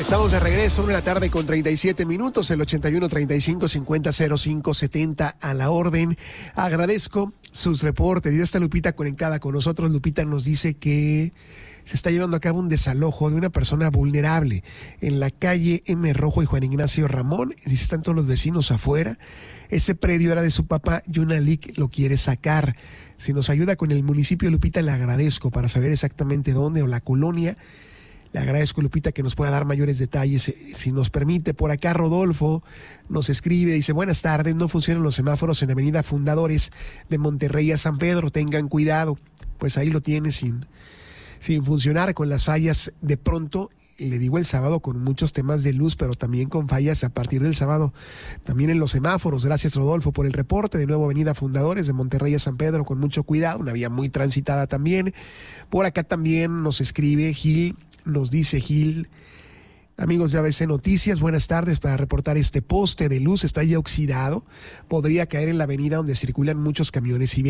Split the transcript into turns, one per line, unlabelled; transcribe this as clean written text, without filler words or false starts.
Estamos de regreso, 1:37 el 81 35 50 05 70 a la orden. Agradezco sus reportes. Y está Lupita conectada con nosotros. Lupita nos dice que se está llevando a cabo un desalojo de una persona vulnerable en la calle M. Rojo y Juan Ignacio Ramón. Dice, están todos los vecinos afuera. Ese predio era de su papá y una LIC lo quiere sacar. Si nos ayuda con el municipio, Lupita, le agradezco para saber exactamente dónde o la colonia. Le agradezco, Lupita, que nos pueda dar mayores detalles. Si nos permite, por acá Rodolfo nos escribe, dice, buenas tardes, no funcionan los semáforos en Avenida Fundadores de Monterrey a San Pedro, tengan cuidado. Pues ahí lo tiene sin funcionar, con las fallas de pronto. Le digo el sábado con muchos temas de luz, pero también con fallas a partir del sábado, también en los semáforos. Gracias, Rodolfo, por el reporte. De nuevo, Avenida Fundadores de Monterrey a San Pedro, con mucho cuidado, una vía muy transitada también. Por acá también nos escribe Gil. Nos dice Gil, amigos de ABC Noticias, buenas tardes, para reportar este poste de luz está ya oxidado, podría caer en la avenida donde circulan muchos camiones y